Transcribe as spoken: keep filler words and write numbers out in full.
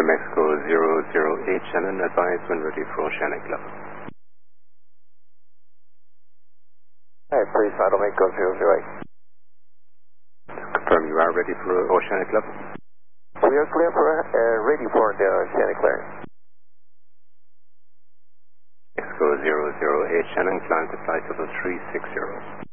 Mexico zero zero eight Shannon, advise when ready for Oceanic level. Hi, please final Mexico zero zero eight. Confirm you are ready for Oceanic level. We are clear for, uh, ready for the Oceanic clearance. Mexico zero zero eight Shannon, climb to flight level three six zero.